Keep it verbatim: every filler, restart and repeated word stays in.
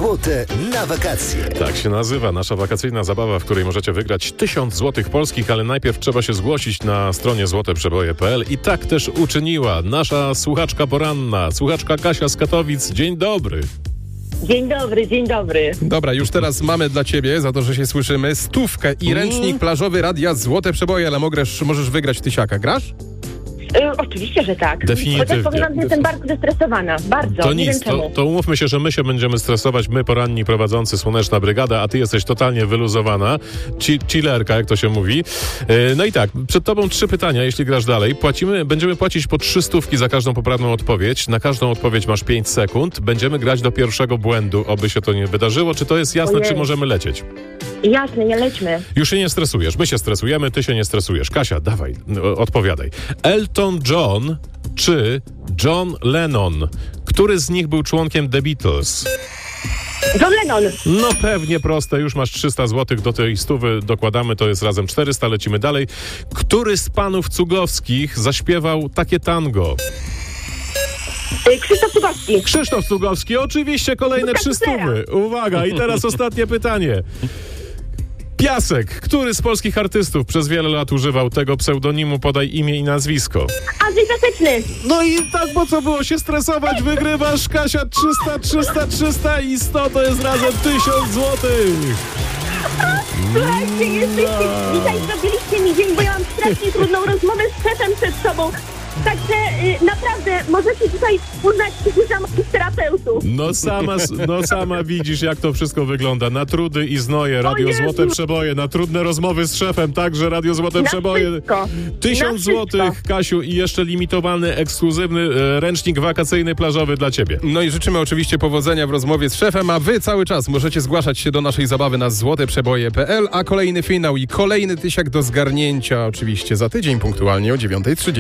Złote na wakacje. Tak się nazywa nasza wakacyjna zabawa, w której możecie wygrać tysiąc złotych polskich, ale najpierw trzeba się zgłosić na stronie złote przeboje kropka p l i tak też uczyniła nasza słuchaczka poranna, słuchaczka Kasia z Katowic. Dzień dobry. Dzień dobry, dzień dobry. Dobra, już teraz mamy dla ciebie, za to, że się słyszymy, stówkę i ręcznik plażowy Radia Złote Przeboje, ale możesz, możesz wygrać tysiaka. Grasz? Y, oczywiście, że tak. Definitywnie. Chociaż powiem wam, że jestem bardzo zestresowana. Bardzo. To nie nic, wiem czemu. to, to umówmy się, że my się będziemy stresować, my poranni prowadzący Słoneczna Brygada, a ty jesteś totalnie wyluzowana, Ci, chillerka, jak to się mówi. Yy, no i tak, przed tobą trzy pytania, jeśli grasz dalej. Płacimy, będziemy płacić po trzy stówki za każdą poprawną odpowiedź. Na każdą odpowiedź masz pięć sekund. Będziemy grać do pierwszego błędu, oby się to nie wydarzyło. Czy to jest jasne, Ojej. czy możemy lecieć? Jasne, nie lećmy. Już się nie stresujesz, my się stresujemy, ty się nie stresujesz. Kasia, dawaj, no, odpowiadaj. Elton John czy John Lennon? Który z nich był członkiem The Beatles? John Lennon. No pewnie proste, już masz trzysta złotych, do tej stówy dokładamy, to jest razem czterysta, lecimy dalej. Który z panów Cugowskich zaśpiewał takie tango? Y, Krzysztof Cugowski. Krzysztof Cugowski, oczywiście, kolejne trzy stówy. Uwaga, i teraz ostatnie pytanie. Piasek, który z polskich artystów przez wiele lat używał tego pseudonimu, podaj imię i nazwisko? Andrzej Piaseczny. No i tak, po co było się stresować? Wygrywasz, Kasia, trzysta, trzysta, trzysta i sto, to jest razem tysiąc złotych. Słuchajcie, jesteście... Dzisiaj zrobiliście mi dzień, bo ja mam strasznie trudną rozmowę z szefem przed sobą. Także y, naprawdę możecie tutaj uznać się za moich terapeutów. No sama, no sama widzisz, jak to wszystko wygląda. Na trudy i znoje, Radio O Jezu. Złote Przeboje, na trudne rozmowy z szefem, także Radio Złote Na Przeboje. wszystko. Tysiąc Na złotych, wszystko. Kasiu, i jeszcze limitowany, ekskluzywny e, ręcznik wakacyjny plażowy dla ciebie. No i życzymy oczywiście powodzenia w rozmowie z szefem, a wy cały czas możecie zgłaszać się do naszej zabawy na złote przeboje kropka p l, a kolejny finał i kolejny tysiak do zgarnięcia oczywiście za tydzień punktualnie o dziewiąta trzydzieści.